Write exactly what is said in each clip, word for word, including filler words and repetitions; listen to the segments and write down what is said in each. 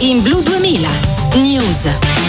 in Blu duemila News.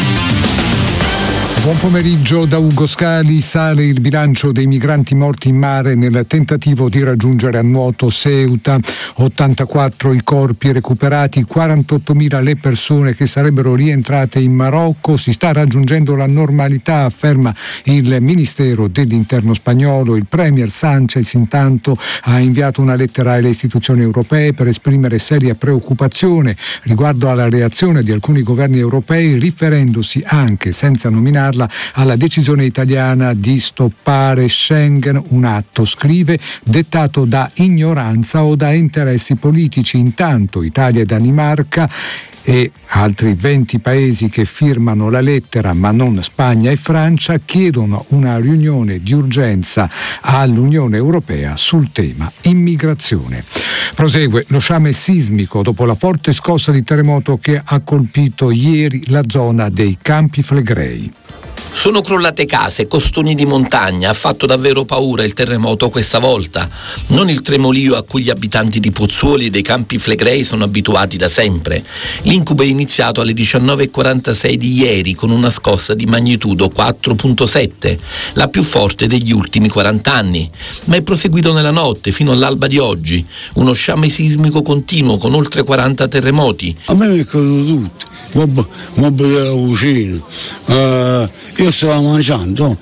Buon pomeriggio da Ugo Scali. Sale il bilancio dei migranti morti in mare nel tentativo di raggiungere a nuoto Ceuta. ottantaquattro i corpi recuperati, quarantottomila le persone che sarebbero rientrate in Marocco. Si sta raggiungendo la normalità, afferma il Ministero dell'Interno spagnolo. Il premier Sánchez intanto ha inviato una lettera alle istituzioni europee per esprimere seria preoccupazione riguardo alla reazione di alcuni governi europei, riferendosi anche, senza nominarla, alla decisione italiana di stoppare Schengen, un atto, scrive, dettato da ignoranza o da interessi politici. Intanto Italia e Danimarca e altri venti paesi che firmano la lettera, ma non Spagna e Francia, chiedono una riunione di urgenza all'Unione Europea sul tema immigrazione. Prosegue lo sciame sismico dopo la forte scossa di terremoto che ha colpito ieri la zona dei Campi Flegrei. Sono crollate case, costoni di montagna, ha fatto davvero paura il terremoto questa volta. Non il tremolio a cui gli abitanti di Pozzuoli e dei Campi Flegrei sono abituati da sempre. L'incubo è iniziato alle diciannove e quarantasei di ieri con una scossa di magnitudo quattro virgola sette, la più forte degli ultimi quaranta anni, ma è proseguito nella notte fino all'alba di oggi. Uno sciame sismico continuo con oltre quaranta terremoti. A me mi è caduto tutto. Mobile della cucina, uh, io stavo mangiando,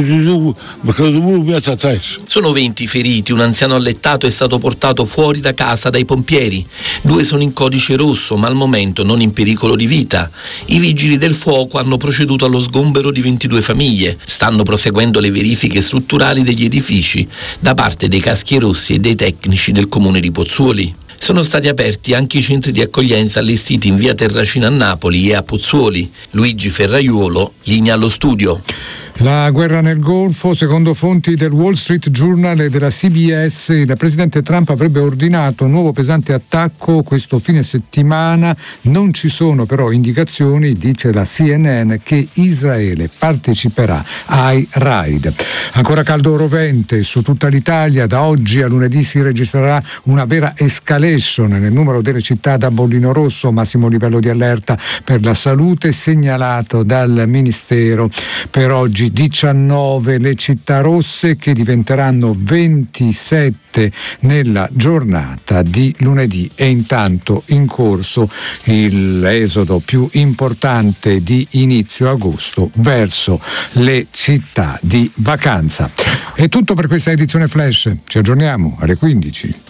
sono venti feriti, un anziano allettato è stato portato fuori da casa dai pompieri, due sono in codice rosso ma al momento non in pericolo di vita. I vigili del fuoco hanno proceduto allo sgombero di ventidue famiglie, stanno proseguendo le verifiche strutturali degli edifici da parte dei caschi rossi e dei tecnici del comune di Pozzuoli. Sono stati aperti anche i centri di accoglienza allestiti in via Terracina a Napoli e a Pozzuoli. Luigi Ferraiuolo, linea allo studio. La guerra nel Golfo, secondo fonti del Wall Street Journal e della C B S, il presidente Trump avrebbe ordinato un nuovo pesante attacco questo fine settimana. Non ci sono però indicazioni, dice la C N N, che Israele parteciperà ai raid. Ancora caldo rovente su tutta l'Italia, da oggi a lunedì si registrerà una vera escalation nel numero delle città da bollino rosso, massimo livello di allerta per la salute segnalato dal Ministero. Per oggi diciannove le città rosse, che diventeranno ventisette nella giornata di lunedì. E intanto in corso l'esodo più importante di inizio agosto verso le città di vacanza. È tutto per questa edizione Flash, ci aggiorniamo alle quindici.